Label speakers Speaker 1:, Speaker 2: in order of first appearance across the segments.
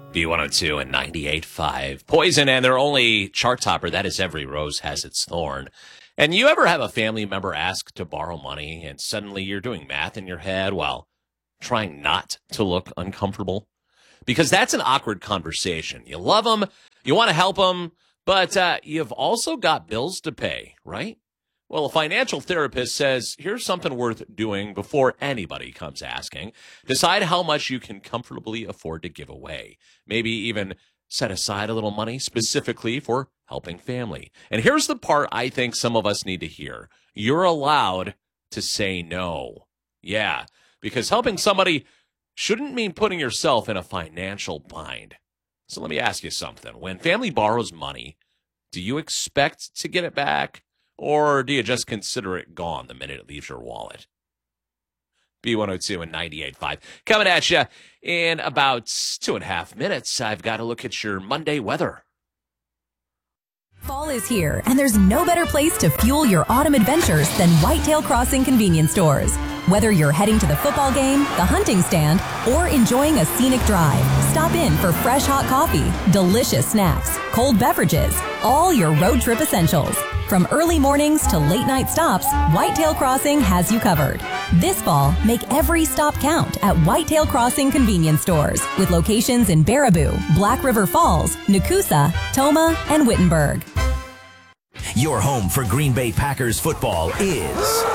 Speaker 1: B102 and 98.5. Poison and their only chart topper, that is Every Rose Has Its Thorn. And you ever have a family member ask to borrow money and suddenly you're doing math in your head while trying not to look uncomfortable? Because that's an awkward conversation. You love them, you want to help them, but you've also got bills to pay, right? Well, a financial therapist says, here's something worth doing before anybody comes asking. Decide how much you can comfortably afford to give away. Maybe even set aside a little money specifically for helping family. And here's the part I think some of us need to hear. You're allowed to say no. Yeah, because helping somebody shouldn't mean putting yourself in a financial bind. So let me ask you something. When family borrows money, do you expect to get it back? Or do you just consider it gone the minute it leaves your wallet? B102 and 98.5. Coming at you in about 2.5 minutes. I've got to look at your Monday weather.
Speaker 2: Fall is here, and there's no better place to fuel your autumn adventures than Whitetail Crossing convenience stores. Whether you're heading to the football game, the hunting stand, or enjoying a scenic drive, stop in for fresh hot coffee, delicious snacks, cold beverages, all your road trip essentials. From early mornings to late night stops, Whitetail Crossing has you covered. This fall, make every stop count at Whitetail Crossing convenience stores with locations in Baraboo, Black River Falls, Nakusa, Toma, and Wittenberg.
Speaker 3: Your home for Green Bay Packers football is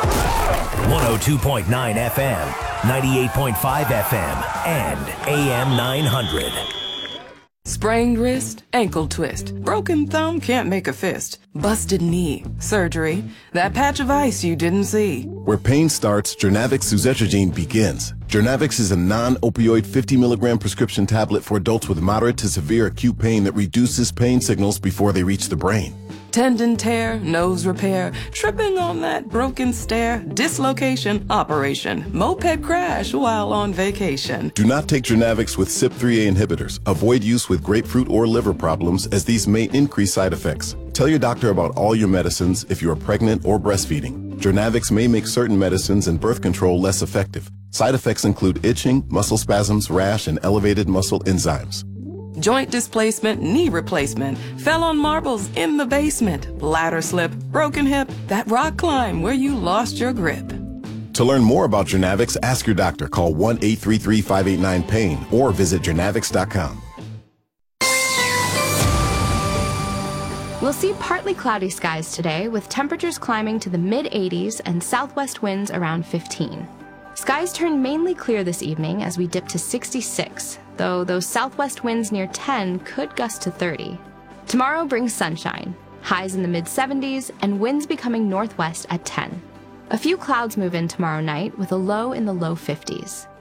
Speaker 3: 102.9 FM, 98.5 FM, and AM 900.
Speaker 4: Sprained wrist, ankle twist, broken thumb, can't make a fist, busted knee, surgery, that patch of ice you didn't see.
Speaker 5: Where pain starts, Jernavix suzetrigine begins. Jernavix is a non-opioid 50 milligram prescription tablet for adults with moderate to severe acute pain that reduces pain signals before they reach the brain.
Speaker 4: Tendon tear, nose repair, tripping on that broken stair, dislocation, operation, moped crash while on vacation.
Speaker 5: Do not take Jernavix with CYP3A inhibitors. Avoid use with grapefruit or liver problems as these may increase side effects. Tell your doctor about all your medicines if you are pregnant or breastfeeding. Jernavix may make certain medicines and birth control less effective. Side effects include itching, muscle spasms, rash, and elevated muscle enzymes.
Speaker 4: Joint displacement, knee replacement, fell on marbles in the basement, ladder slip, broken hip, that rock climb where you lost your grip.
Speaker 5: To learn more about Jernavix, ask your doctor. Call 1-833-589-PAIN or visit Jernavix.com.
Speaker 6: We'll see partly cloudy skies today with temperatures climbing to the mid-80s and southwest winds around 15. Skies turn mainly clear this evening as we dip to 66, though those southwest winds near 10 could gust to 30. Tomorrow brings sunshine, highs in the mid-70s, and winds becoming northwest at 10. A few clouds move in tomorrow night with a low in the low 50s.